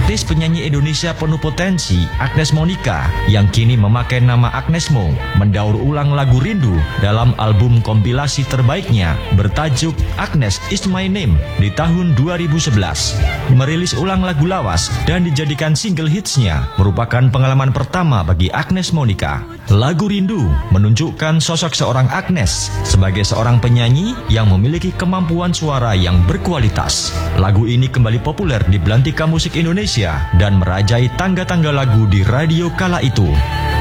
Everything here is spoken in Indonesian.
Artis penyanyi Indonesia penuh potensi, Agnes Monica, yang kini memakai nama Agnes Mo, mendaur ulang lagu Rindu dalam album kompilasi terbaiknya bertajuk Agnes Is My Name di tahun 2011. Merilis ulang lagu lawas dan dijadikan single hitsnya merupakan pengalaman pertama bagi Agnes Monica. Lagu Rindu menunjukkan sosok seorang Agnes sebagai seorang penyanyi yang memiliki kemampuan suara yang berkualitas. Lagu ini kembali populer di belantika musik Indonesia dan merajai tangga-tangga lagu di radio kala itu.